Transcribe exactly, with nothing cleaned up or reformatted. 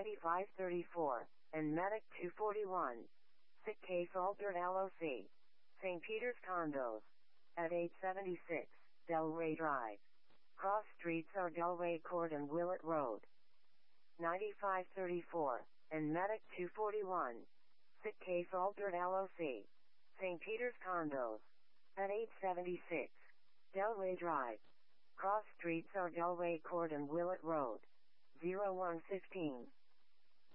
ninety-five thirty-four, and Medic two forty-one. Sick case altered L O C. Saint Peter's Condos. At eight seventy-six, Delray Drive. Cross streets are Delray Court and Willett Road. ninety-five thirty-four, and Medic two forty-one. Sick case altered L O C. Saint Peter's Condos. At eight seventy-six, Delray Drive. Cross streets are Delray Court and Willett Road. zero one fifteen.